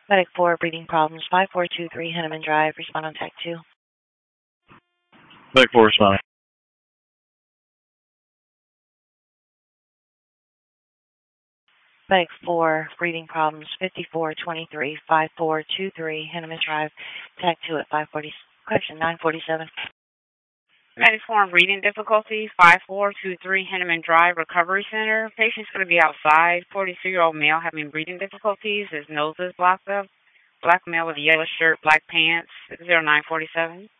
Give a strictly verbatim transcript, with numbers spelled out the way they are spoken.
Medic four, breathing problems, five four two three Henneman Drive, respond on tech two. Medic four responding. Medic four, breathing problems, fifty-four twenty-three, five four two three Henneman Drive, tech two at five forty, correction, nine forty-seven. Medic four, breathing difficulties, five four two three Henneman Drive, Recovery Center. Patient's going to be outside, forty-two-year-old male having breathing difficulties. His nose is blocked up. Black male with a yellow shirt, black pants, zero nine forty-seven.